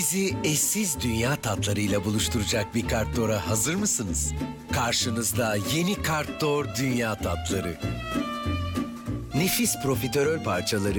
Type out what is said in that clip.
Bizi eşsiz dünya tatlarıyla buluşturacak bir Kartdor'a hazır mısınız? Karşınızda yeni Kartdor Dünya Tatları. Nefis profiterol parçaları